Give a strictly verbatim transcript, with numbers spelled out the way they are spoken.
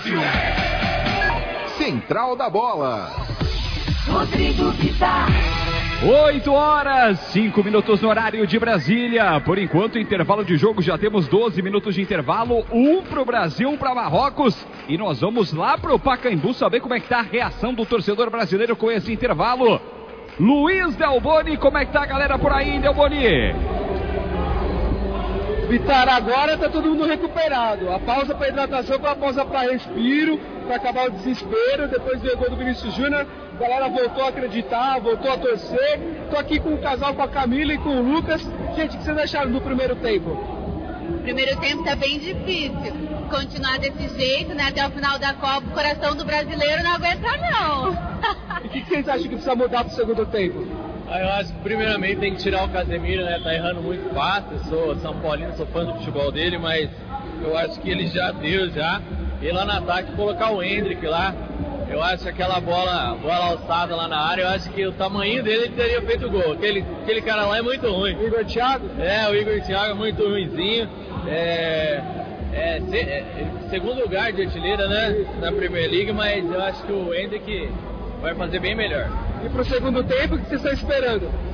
Central da Bola. Rodrigo Vitar. oito horas, cinco minutos no horário de Brasília. Por enquanto, intervalo de jogo, já temos doze minutos de intervalo. Um para o Brasil, um para Marrocos. E nós vamos lá para o Pacaembu saber como é que está a reação do torcedor brasileiro com esse intervalo. Luiz Delboni, como é que tá a galera por aí, Delboni? Vitar, agora tá todo mundo recuperado. A pausa para hidratação foi uma pausa para respiro, para acabar o desespero. Depois do gol do Vinícius Júnior, a galera voltou a acreditar, voltou a torcer. Tô aqui com o casal, com a Camila e com o Lucas. Gente, o que vocês acharam do primeiro tempo? O primeiro tempo tá bem difícil. Continuar desse jeito, né, até o final da Copa, o coração do brasileiro não aguenta não. E o que, que vocês acham que precisa mudar pro segundo tempo? Ah, eu acho que primeiramente tem que tirar o Casemiro, né? Tá errando muito fácil. Eu sou São Paulino, sou fã do futebol dele, mas eu acho que ele já deu já. E lá no ataque colocar o Endrick lá. Eu acho que aquela bola, bola alçada lá na área, eu acho que o tamanho dele ele teria feito o gol. Aquele, aquele cara lá é muito ruim. O Igor Thiago? É, o Igor Thiago é muito ruinzinho. É, é, se, é segundo lugar de artilheira, né? Na Premier League, mas eu acho que o Endrick vai fazer bem melhor. E pro segundo tempo, o que vocês estão esperando?